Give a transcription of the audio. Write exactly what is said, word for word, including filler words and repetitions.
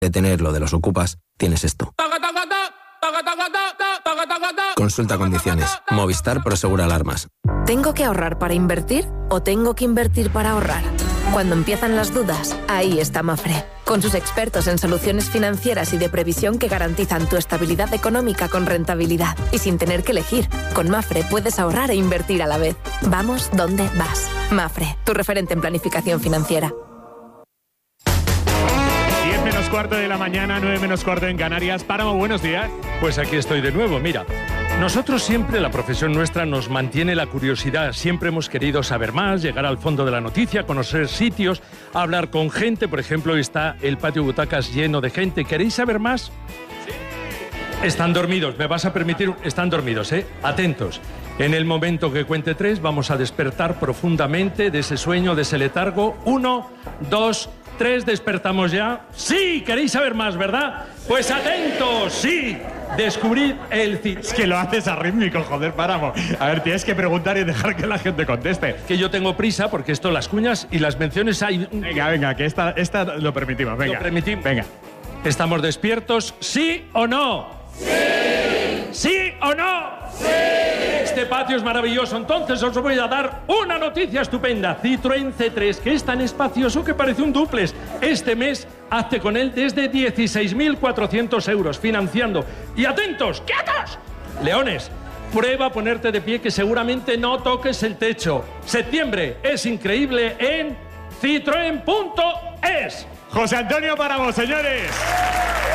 de tener lo de los ocupas, tienes esto. Consulta condiciones. Movistar Prosegura Alarmas. ¿Tengo que ahorrar para invertir o tengo que invertir para ahorrar? Cuando empiezan las dudas, ahí está Mafre, con sus expertos en soluciones financieras y de previsión que garantizan tu estabilidad económica con rentabilidad y sin tener que elegir. Con Mafre puedes ahorrar e invertir a la vez. Vamos donde vas. Mafre, tu referente en planificación financiera. diez menos cuarto de la mañana, nueve menos cuarto en Canarias. Páramo, buenos días. Pues aquí estoy de nuevo, mira. Nosotros siempre, la profesión nuestra nos mantiene la curiosidad. Siempre hemos querido saber más, llegar al fondo de la noticia, conocer sitios, hablar con gente. Por ejemplo, está el patio butacas lleno de gente. ¿Queréis saber más? Sí. Están dormidos, me vas a permitir, están dormidos, ¿eh? Atentos. En el momento que cuente tres, vamos a despertar profundamente de ese sueño, de ese letargo. Uno, dos, tres, despertamos ya. Sí, queréis saber más, ¿verdad? Pues atentos, sí. Descubrid el Citroën. Es que lo haces arrítmico, joder, Páramo. A ver, tienes que preguntar y dejar que la gente conteste. Que yo tengo prisa porque esto, las cuñas y las menciones hay... Venga, venga, que esta, esta lo permitimos, venga. Lo permitimos. Venga. ¿Estamos despiertos? ¿Sí o no? ¡Sí! ¿Sí o no? ¡Sí! Este patio es maravilloso, entonces os voy a dar una noticia estupenda. Citroën C tres, que es tan espacioso que parece un dúplex. Este mes hazte con él desde dieciséis mil cuatrocientos euros, financiando. Y atentos, ¡quietos! Leones, prueba a ponerte de pie que seguramente no toques el techo. Septiembre es increíble en citroen punto es. José Antonio Páramo, señores.